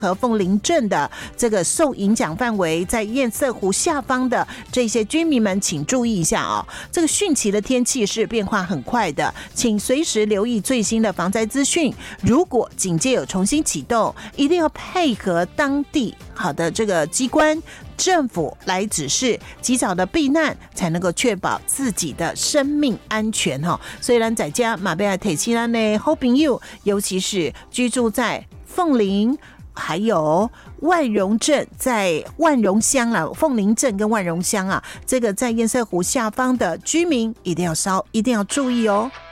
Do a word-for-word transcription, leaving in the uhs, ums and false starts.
和凤林镇的这个受影响范围，在堰塞湖下方的这些居民们，请注意一下哦。这个汛期的天气是变化很快的，请随时留意最新的防灾资讯。如果警戒有重新启动，一定要配合当地好的这个机关、政府来指示，及早的避难，才能够确保自己的生命安全哈。虽然在家马贝尔铁西兰的好朋友，尤其是居住在凤林。还有万荣镇，在万荣乡啊，凤林镇跟万荣乡啊，这个在堰塞湖下方的居民一定要稍一定要注意哦。